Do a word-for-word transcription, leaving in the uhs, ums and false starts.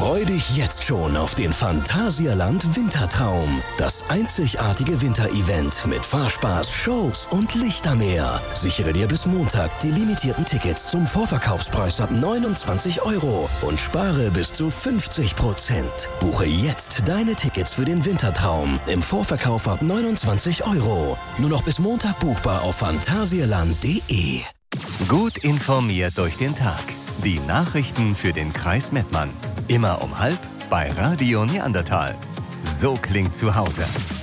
Freu dich jetzt schon auf den Phantasialand Wintertraum. Das einzigartige Winterevent mit Fahrspaß, Shows und Lichtermeer. Sichere dir bis Montag die limitierten Tickets zum Vorverkaufspreis ab neunundzwanzig Euro und spare bis zu fünfzig Prozent. Buche jetzt deine Tickets für den Wintertraum im Vorverkauf ab neunundzwanzig Euro. Nur noch bis Montag buchbar auf phantasialand punkt de. Gut informiert durch den Tag. Die Nachrichten für den Kreis Mettmann. Immer um halb bei Radio Neandertal. So klingt zu Hause.